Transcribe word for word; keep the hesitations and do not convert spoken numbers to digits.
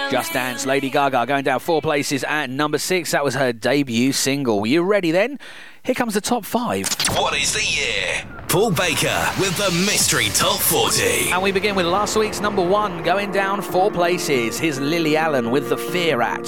Just Dance, Lady Gaga going down four places at number six. That was her debut single. You ready then? Here comes the top five. What is the year? Paul Baker with the Mystery Top forty. And we begin with last week's number one, going down four places. Here's Lily Allen with The Fear At.